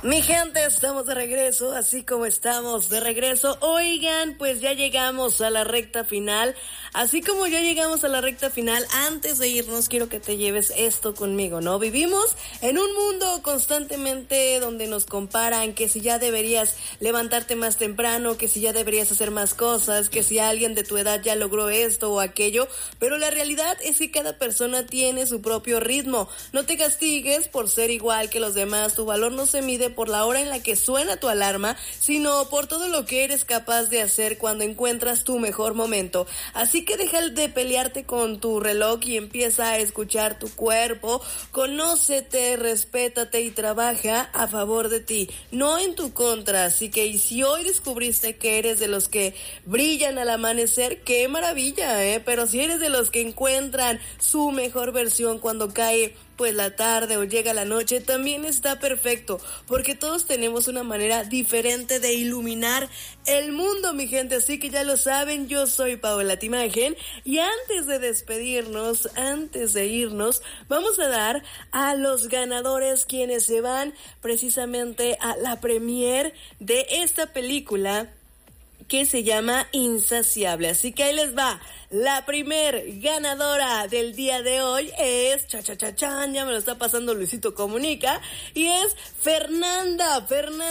Mi gente, estamos de regreso, así como estamos de regreso. Oigan, pues ya llegamos a la recta final. Así como ya llegamos a la recta final, antes de irnos quiero que te lleves esto conmigo, ¿no? Vivimos en un mundo constantemente donde nos comparan que si ya deberías levantarte más temprano, que si ya deberías hacer más cosas, que si alguien de tu edad ya logró esto o aquello, pero la realidad es que cada persona tiene su propio ritmo. No te castigues por ser igual que los demás, tu valor no se mide por la hora en la que suena tu alarma, sino por todo lo que eres capaz de hacer cuando encuentras tu mejor momento. Así que deja de pelearte con tu reloj y empieza a escuchar tu cuerpo, conócete, respétate y trabaja a favor de ti, no en tu contra. Así que, y si hoy descubriste que eres de los que brillan al amanecer, qué maravilla, pero si eres de los que encuentran su mejor versión cuando cae pues la tarde o llega la noche, también está perfecto, porque todos tenemos una manera diferente de iluminar el mundo, mi gente. Así que ya lo saben, yo soy Paola Timagen, y antes de despedirnos, antes de irnos, vamos a dar a los ganadores quienes se van precisamente a la premier de esta película que se llama Insaciable. Así que ahí les va. La primer ganadora del día de hoy es, ya me lo está pasando Luisito Comunica, y es Fernanda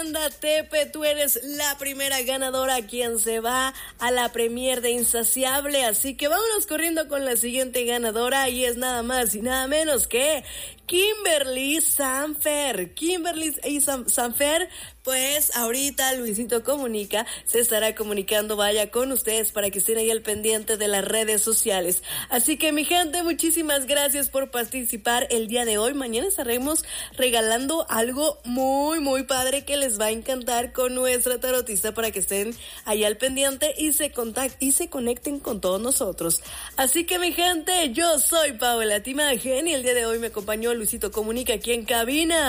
Tepe. Tú eres la primera ganadora quien se va a la premier de Insaciable. Así que vámonos corriendo con la siguiente ganadora, y es nada más y nada menos que Kimberly Sanfer. Kimberly y Sanfer, pues ahorita Luisito Comunica se estará comunicando, vaya, con ustedes para que estén ahí al pendiente de las redes sociales. Así que mi gente, muchísimas gracias por participar el día de hoy. Mañana estaremos regalando algo muy padre que les va a encantar con nuestra tarotista, para que estén ahí al pendiente y se conecten con todos nosotros. Así que mi gente, yo soy Paola Timagen y el día de hoy me acompañó Luisito Comunica aquí en cabina.